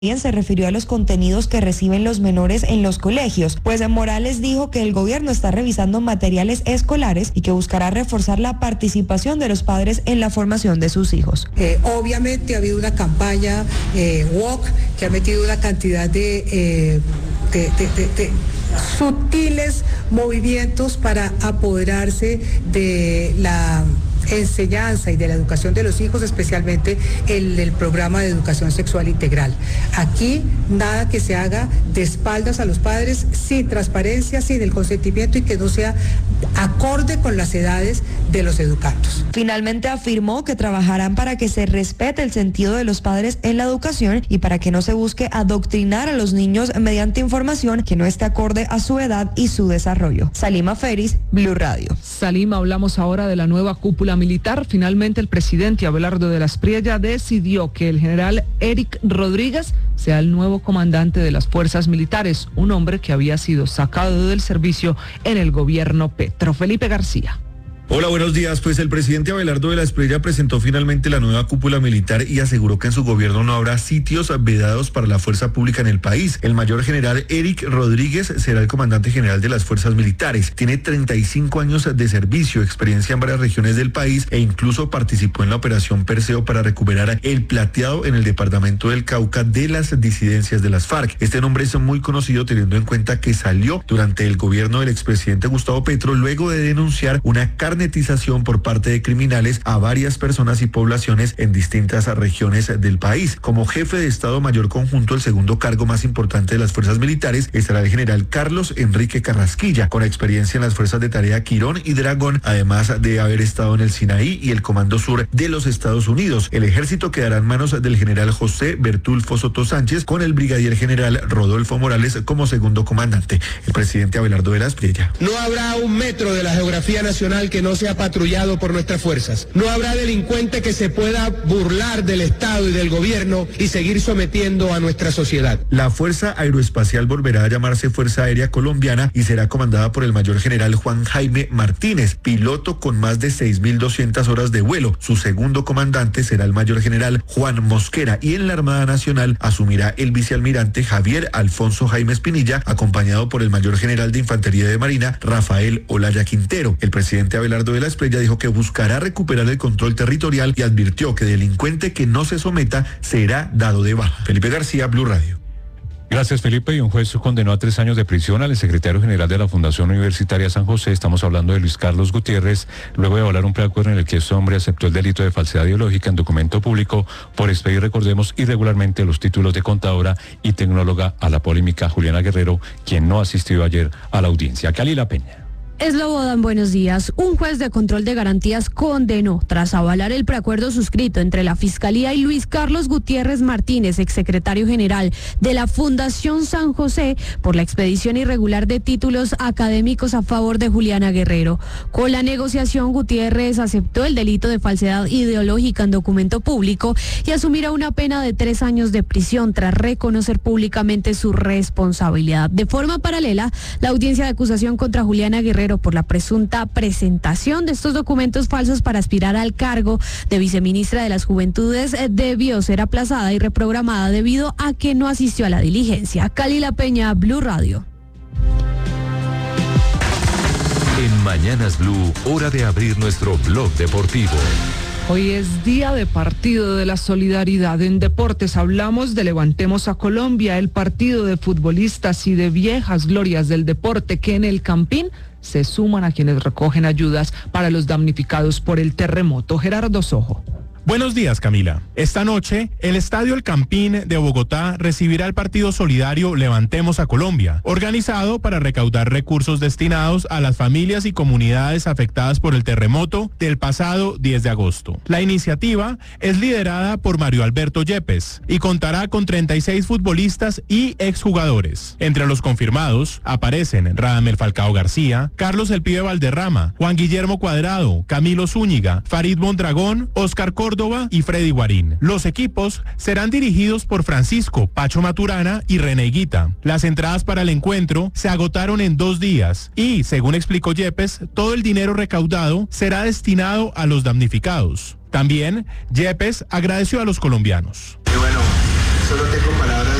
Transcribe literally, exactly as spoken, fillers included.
Se refirió a los contenidos que reciben los menores en los colegios, pues Morales dijo que el gobierno está revisando materiales escolares y que buscará reforzar la participación de los padres en la formación de sus hijos. Eh, obviamente ha habido una campaña eh, W O C que ha metido una cantidad de, eh, de, de, de, de sutiles movimientos para apoderarse de la enseñanza y de la educación de los hijos, especialmente el, el programa de educación sexual integral. Aquí nada que se haga de espaldas a los padres, sin transparencia, sin el consentimiento y que no sea acorde con las edades de los educandos. Finalmente afirmó que trabajarán para que se respete el sentido de los padres en la educación y para que no se busque adoctrinar a los niños mediante información que no esté acorde a su edad y su desarrollo. Salima Feris, Blue Radio. Salima, hablamos ahora de la nueva cúpula militar. Finalmente el presidente Abelardo de la Espriella decidió que el general Eric Rodríguez sea el nuevo comandante de las fuerzas militares, un hombre que había sido sacado del servicio en el gobierno Petro. Felipe García. Hola, buenos días. Pues el presidente Abelardo de la Espriella presentó finalmente la nueva cúpula militar y aseguró que en su gobierno no habrá sitios vedados para la fuerza pública en el país. El mayor general Eric Rodríguez será el comandante general de las fuerzas militares. Tiene treinta y cinco años de servicio, experiencia en varias regiones del país e incluso participó en la operación Perseo para recuperar el plateado en el departamento del Cauca de las disidencias de las FARC. Este nombre es muy conocido teniendo en cuenta que salió durante el gobierno del expresidente Gustavo Petro luego de denunciar una carnetización por parte de criminales a varias personas y poblaciones en distintas regiones del país. Como jefe de Estado Mayor Conjunto, el segundo cargo más importante de las fuerzas militares, estará el general Carlos Enrique Carrasquilla, con experiencia en las fuerzas de tarea Quirón y Dragón, además de haber estado en el Sinaí y el Comando Sur de los Estados Unidos. El ejército quedará en manos del general José Bertulfo Soto Sánchez, con el brigadier general Rodolfo Morales como segundo comandante. El presidente Abelardo de la Espriella. No habrá un metro de la geografía nacional que no sea patrullado por nuestras fuerzas. No habrá delincuente que se pueda burlar del Estado y del gobierno y seguir sometiendo a nuestra sociedad. La Fuerza Aeroespacial volverá a llamarse Fuerza Aérea Colombiana y será comandada por el mayor general Juan Jaime Martínez, piloto con más de seis mil doscientas horas de vuelo. Su segundo comandante será el mayor general Juan Mosquera y en la Armada Nacional asumirá el vicealmirante Javier Alfonso Jaime Espinilla, acompañado por el mayor general de Infantería de Marina Rafael Olaya Quintero. El presidente Abelardo de la Espriella dijo que buscará recuperar el control territorial y advirtió que delincuente que no se someta será dado de baja. Felipe García, Blue Radio. Gracias, Felipe. Y un juez condenó a tres años de prisión al secretario general de la Fundación Universitaria San José. Estamos hablando de Luis Carlos Gutiérrez, luego de avalar un preacuerdo en el que este hombre aceptó el delito de falsedad ideológica en documento público por expedir, recordemos, irregularmente los títulos de contadora y tecnóloga a la polémica Juliana Guerrero, quien no asistió ayer a la audiencia. Calila Peña. Eslobodan, buenos días. Un juez de control de garantías condenó, tras avalar el preacuerdo suscrito entre la Fiscalía y Luis Carlos Gutiérrez Martínez, exsecretario general de la Fundación San José, por la expedición irregular de títulos académicos a favor de Juliana Guerrero. Con la negociación, Gutiérrez aceptó el delito de falsedad ideológica en documento público y asumirá una pena de tres años de prisión tras reconocer públicamente su responsabilidad. De forma paralela, la audiencia de acusación contra Juliana Guerrero por la presunta presentación de estos documentos falsos para aspirar al cargo de viceministra de las Juventudes debió ser aplazada y reprogramada debido a que no asistió a la diligencia. Calila Peña, Blue Radio. En Mañanas Blue, hora de abrir nuestro blog deportivo. Hoy es día de partido de la solidaridad. En deportes hablamos de Levantemos a Colombia, el partido de futbolistas y de viejas glorias del deporte que en el Campín se suman a quienes recogen ayudas para los damnificados por el terremoto. Gerardo Sojo. Buenos días, Camila. Esta noche, el Estadio El Campín de Bogotá recibirá el partido solidario Levantemos a Colombia, organizado para recaudar recursos destinados a las familias y comunidades afectadas por el terremoto del pasado diez de agosto. La iniciativa es liderada por Mario Alberto Yepes y contará con treinta y seis futbolistas y exjugadores. Entre los confirmados aparecen Radamel Falcao García, Carlos El Pibe Valderrama, Juan Guillermo Cuadrado, Camilo Zúñiga, Farid Mondragón, Oscar Córdoba y Freddy Guarín. Los equipos serán dirigidos por Francisco Pacho Maturana y René Guita. Las entradas para el encuentro se agotaron en dos días y, según explicó Yepes, todo el dinero recaudado será destinado a los damnificados. También, Yepes agradeció a los colombianos. Y bueno, solo tengo palabras